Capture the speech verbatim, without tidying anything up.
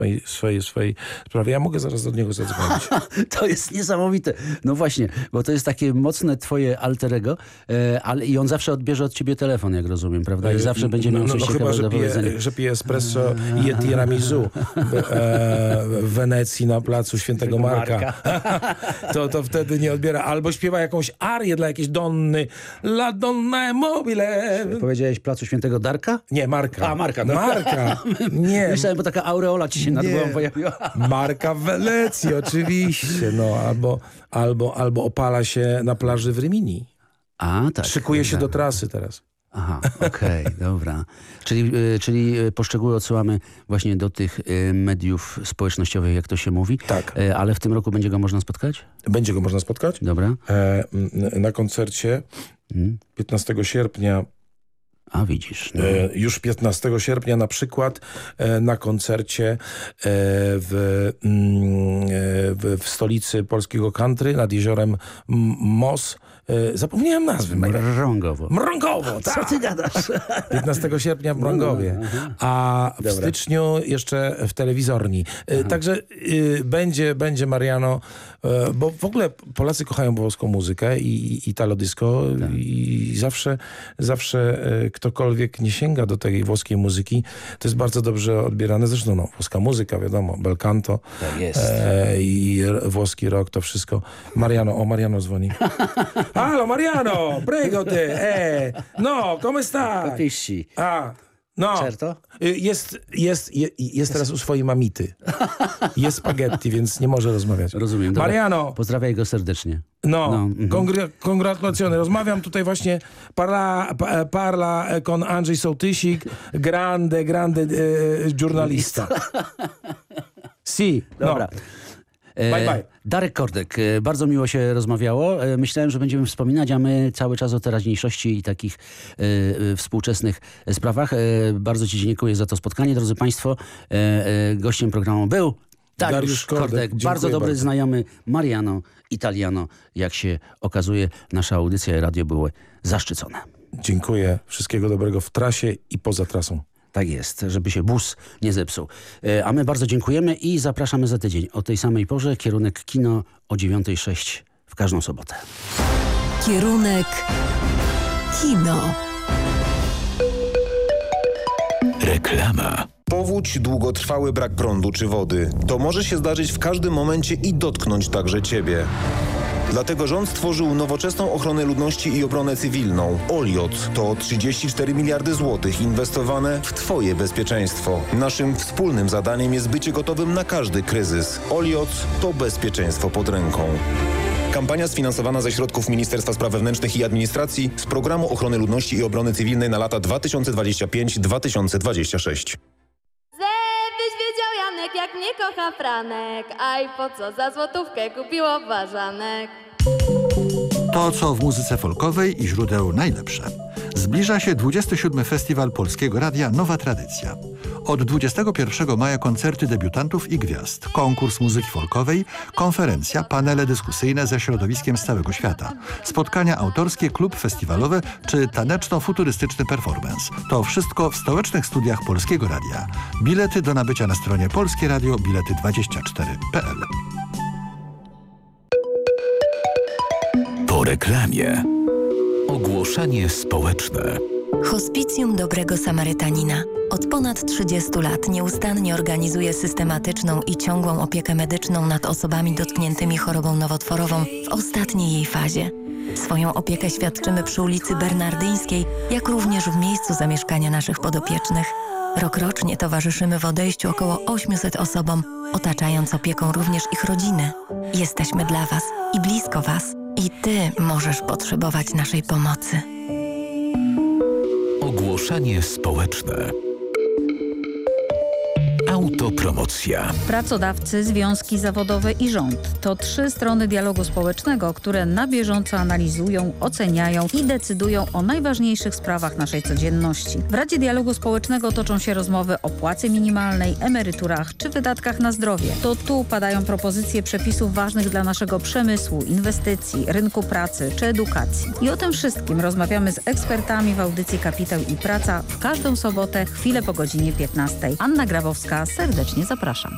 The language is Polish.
swojej, swojej, swojej sprawie. Ja mogę zaraz do niego zadzwonić. To jest niesamowite. No właśnie, bo to jest takie mocne twoje alter ego, e, ale i on zawsze odbierze od ciebie telefon, jak rozumiem, prawda? I zawsze będzie miał no, coś no, ciekawego chyba, do że powiedzenia. pije, że pije espresso i je tiramisu w, e, w Wenecji na placu Świętego Marka. to, to wtedy nie odbiera. Albo śpiewa jakąś arię dla jakiejś Donny. La donna è mobile. Powiedziałeś placu Świętego Darka? Nie, Marka. A, Marka. No. Marka. Nie. Myślałem, bo taka aureola ci się nad Nie. głową pojawiła. Marka w Wenecji, oczywiście. No, albo, albo, albo opala się na plaży w Rimini. A, tak. Szykuje się tak. do trasy teraz. Aha, okej, okay, dobra. Czyli, y, czyli poszczegóły odsyłamy właśnie do tych y, mediów społecznościowych, jak to się mówi. Tak. Y, ale w tym roku będzie go można spotkać? Będzie go można spotkać. Dobra. E, na koncercie Hmm. piętnastego sierpnia. A widzisz. No. E, już piętnastego sierpnia na przykład e, na koncercie e, w, mm, e, w, w stolicy polskiego country nad jeziorem M- Mos. E, zapomniałem nazwy. Mrągowo. Mrągowo, Co tak. ty gadasz? piętnastego sierpnia w Mrągowie. A w Dobra. styczniu jeszcze w Telewizorni. E, także e, będzie, będzie Mariano, e, bo w ogóle Polacy kochają włoską muzykę i, i Italo disco Tak. i zawsze, zawsze e, ktokolwiek nie sięga do tej włoskiej muzyki, to jest bardzo dobrze odbierane. Zresztą no, włoska muzyka, wiadomo, bel canto Tak jest. e, i r- włoski rock, to wszystko. Mariano, o Mariano dzwoni. Halo Mariano, prego te, eh, no, come stai? Capisci. A, no. Certo? Y, Jest, jest, je, jest teraz u swojej mamity. Jest spaghetti, więc nie może rozmawiać. Rozumiem. Dobra. Mariano, Pozdrawiaj go serdecznie. no, No, mhm. kongr- congratulacjoni. Rozmawiam tutaj właśnie, parla, pa, parla con Andrzej Sołtysik, grande, grande e, giornalista. Si, Dobra. no. E, Bye, bye. Darek Kordek, e, bardzo miło się rozmawiało. E, myślałem, że będziemy wspominać, a my cały czas o teraźniejszości i takich e, e, współczesnych sprawach. E, bardzo ci dziękuję za to spotkanie, drodzy państwo. E, e, gościem programu był Dariusz, Dariusz Kordek. Kordek, Dziękuję bardzo dobry bardzo. znajomy Mariano Italiano. Jak się okazuje, nasza audycja i radio były zaszczycone. Dziękuję. Wszystkiego dobrego w trasie i poza trasą. Tak jest, żeby się bus nie zepsuł. E, A my bardzo dziękujemy i zapraszamy za tydzień o tej samej porze. Kierunek kino o dziewiątej sześć w każdą sobotę. Kierunek kino. Reklama. Powódź, długotrwały brak prądu czy wody. To może się zdarzyć w każdym momencie i dotknąć także Ciebie. Dlatego rząd stworzył nowoczesną ochronę ludności i obronę cywilną. Oliot to trzydzieści cztery miliardy złotych inwestowane w Twoje bezpieczeństwo. Naszym wspólnym zadaniem jest bycie gotowym na każdy kryzys. Oliot to bezpieczeństwo pod ręką. Kampania sfinansowana ze środków Ministerstwa Spraw Wewnętrznych i Administracji z Programu Ochrony Ludności i Obrony Cywilnej na lata dwa tysiące dwudziesty piąty do dwa tysiące dwudziestego szóstego. Żebyś wiedział, Janek, jak mnie kocha Franek, a i po co za złotówkę kupiło ważanek. To, co w muzyce folkowej i źródeł najlepsze. Zbliża się dwudziesty siódmy Festiwal Polskiego Radia Nowa Tradycja. Od dwudziestego pierwszego maja koncerty debiutantów i gwiazd, konkurs muzyki folkowej, konferencja, panele dyskusyjne ze środowiskiem z całego świata, spotkania autorskie, klub festiwalowy czy taneczno-futurystyczny performance. To wszystko w stołecznych studiach Polskiego Radia. Bilety do nabycia na stronie polskie radio bilety dwadzieścia cztery kropka p l. Po reklamie. Ogłoszenie społeczne. Hospicjum Dobrego Samarytanina. Od ponad trzydziestu lat nieustannie organizuje systematyczną i ciągłą opiekę medyczną nad osobami dotkniętymi chorobą nowotworową w ostatniej jej fazie. Swoją opiekę świadczymy przy ulicy Bernardyńskiej, jak również w miejscu zamieszkania naszych podopiecznych. Rokrocznie towarzyszymy w odejściu około ośmiuset osobom, otaczając opieką również ich rodziny. Jesteśmy dla Was i blisko Was. I Ty możesz potrzebować naszej pomocy. Ogłoszenie społeczne. Autopromocja. Pracodawcy, związki zawodowe i rząd to trzy strony dialogu społecznego, które na bieżąco analizują, oceniają i decydują o najważniejszych sprawach naszej codzienności. W Radzie Dialogu Społecznego toczą się rozmowy o płacy minimalnej, emeryturach czy wydatkach na zdrowie. To tu padają propozycje przepisów ważnych dla naszego przemysłu, inwestycji, rynku pracy czy edukacji. I o tym wszystkim rozmawiamy z ekspertami w audycji Kapitał i Praca w każdą sobotę, chwilę po godzinie piętnastej. Anna Grabowska, serdecznie zapraszam.